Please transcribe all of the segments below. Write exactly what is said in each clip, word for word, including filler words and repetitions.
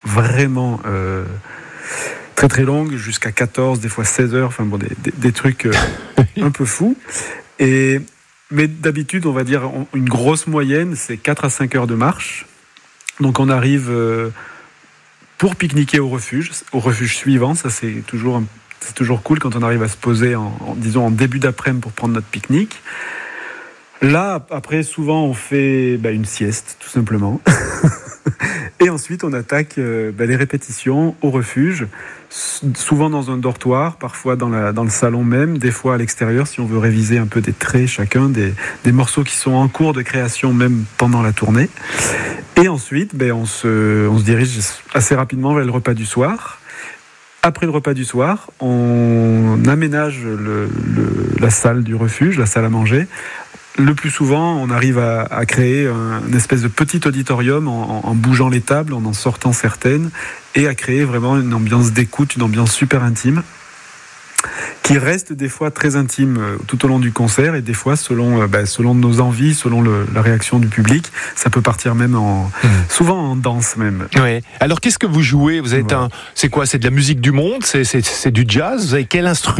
vraiment euh, très très longues, jusqu'à quatorze, des fois seize heures, enfin bon, des, des, des trucs euh, un peu fous. Et, mais d'habitude, on va dire une grosse moyenne, c'est quatre à cinq heures de marche. Donc on arrive euh, pour pique-niquer au refuge, au refuge suivant. Ça c'est toujours, un, c'est toujours cool quand on arrive à se poser en, en, disons, en début d'après-midi pour prendre notre pique-nique. Là, après, souvent, on fait bah, une sieste, tout simplement. Et ensuite, on attaque euh, bah, les répétitions au refuge, s- souvent dans un dortoir, parfois dans, la, dans le salon même, des fois à l'extérieur, si on veut réviser un peu des traits chacun, des, des morceaux qui sont en cours de création, même pendant la tournée. Et ensuite, bah, on, se, on se dirige assez rapidement vers le repas du soir. Après le repas du soir, on aménage le, le, la salle du refuge, la salle à manger. Le plus souvent, on arrive à, à créer un, une espèce de petit auditorium en, en, en bougeant les tables, en en sortant certaines, et à créer vraiment une ambiance d'écoute, une ambiance super intime, qui reste des fois très intime tout au long du concert, et des fois, selon, bah, selon nos envies, selon le, la réaction du public, ça peut partir même en, mmh. souvent en danse même. Ouais. Alors, qu'est-ce que vous jouez ? Vous êtes ouais. un, c'est quoi ? C'est de la musique du monde ? C'est, c'est, c'est du jazz ? Vous avez quel instrument ?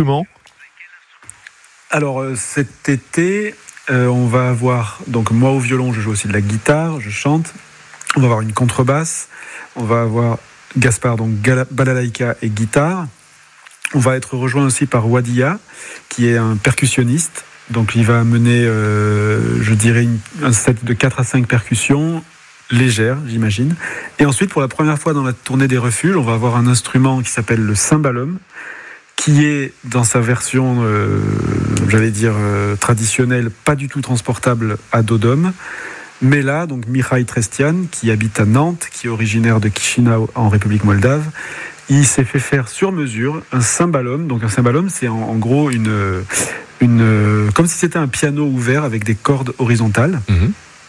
Alors, euh, cet été... Euh, on va avoir, donc moi au violon, je joue aussi de la guitare, je chante. On va avoir une contrebasse. On va avoir Gaspard, donc balalaïka et guitare. On va être rejoint aussi par Wadia, qui est un percussionniste. Donc il va amener, euh, je dirais, une, un set de quatre à cinq percussions, légères, j'imagine. Et ensuite, pour la première fois dans la tournée des refuges, on va avoir un instrument qui s'appelle le cymbalum, qui est dans sa version, euh, j'allais dire, euh, traditionnelle, pas du tout transportable à dos d'homme. Mais là, donc Mihai Trestian, qui habite à Nantes, qui est originaire de Chișinău en République moldave, il s'est fait faire sur mesure un cymbalum. Donc un cymbalum, c'est en, en gros une, une, comme si c'était un piano ouvert avec des cordes horizontales. Mmh.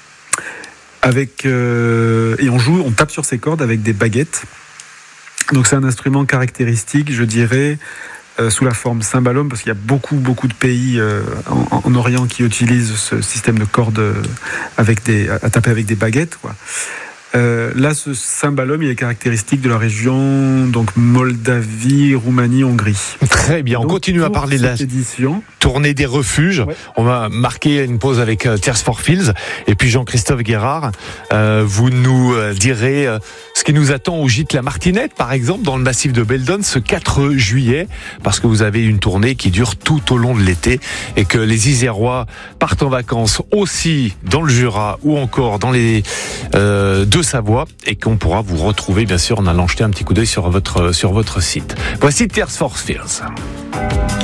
Avec, euh, et on joue, on tape sur ces cordes avec des baguettes. Donc c'est un instrument caractéristique, je dirais, euh, sous la forme cymbalum, parce qu'il y a beaucoup, beaucoup de pays euh, en, en Orient qui utilisent ce système de cordes avec des, à taper avec des baguettes, quoi. Euh, là, ce cymbalum, il est caractéristique de la région donc Moldavie, Roumanie, Hongrie. Très bien, on donc, continue à parler de la édition. Tournée des refuges. Ouais. On va marquer une pause avec euh, Tears for Fears et puis Jean-Christophe Guérard. Euh, vous nous euh, direz euh, ce qui nous attend au Gîte La Martinette, par exemple, dans le massif de Beldon, ce quatre juillet, parce que vous avez une tournée qui dure tout au long de l'été et que les Isérois partent en vacances aussi dans le Jura ou encore dans les euh, deux Savoie et qu'on pourra vous retrouver bien sûr en allant jeter un petit coup d'œil sur votre, sur votre site. Voici Tears for Fears.